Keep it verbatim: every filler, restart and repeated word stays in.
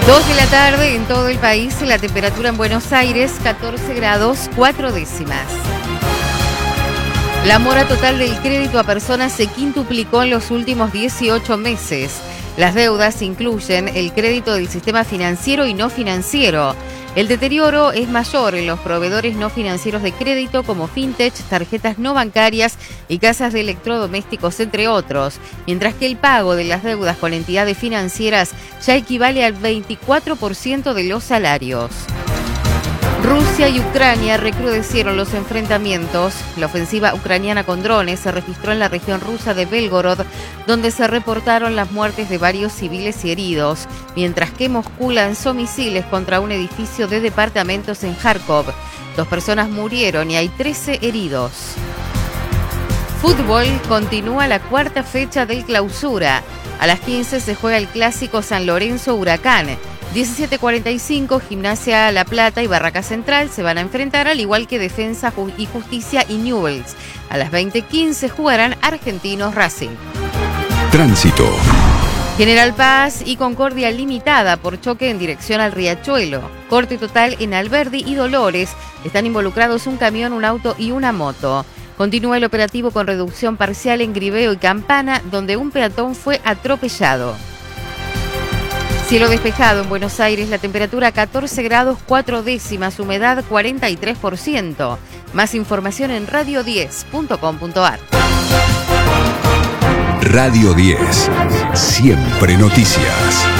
dos de la tarde en todo el país, la temperatura en Buenos Aires, catorce grados, cuatro décimas. La mora total del crédito a personas se quintuplicó en los últimos dieciocho meses. Las deudas incluyen el crédito del sistema financiero y no financiero. El deterioro es mayor en los proveedores no financieros de crédito como fintech, tarjetas no bancarias y casas de electrodomésticos, entre otros, mientras que el pago de las deudas con entidades financieras ya equivale al veinticuatro por ciento de los salarios. Rusia y Ucrania recrudecieron los enfrentamientos. La ofensiva ucraniana con drones se registró en la región rusa de Belgorod, donde se reportaron las muertes de varios civiles y heridos, mientras que Moscú lanzó misiles contra un edificio de departamentos en Kharkov. Dos personas murieron y hay trece heridos. Fútbol, continúa la cuarta fecha del Clausura. A las quince se juega el clásico San Lorenzo-Huracán. diecisiete cuarenta y cinco, Gimnasia La Plata y Barraca Central se van a enfrentar, al igual que Defensa y Justicia y Newell's. A las veinte quince jugarán Argentinos Racing. Tránsito. General Paz y Concordia limitada por choque en dirección al Riachuelo. Corte total en Alberdi y Dolores. Están involucrados un camión, un auto y una moto. Continúa el operativo con reducción parcial en Griveo y Campana, donde un peatón fue atropellado. Cielo despejado en Buenos Aires, la temperatura catorce grados, cuatro décimas, humedad cuarenta y tres por ciento. Más información en radio diez punto com punto ar. Radio diez, siempre noticias.